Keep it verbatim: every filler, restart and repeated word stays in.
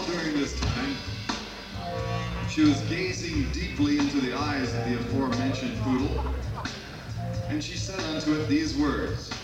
during this time, she was gazing deeply into the eyes of the aforementioned poodle, and she said unto it these words: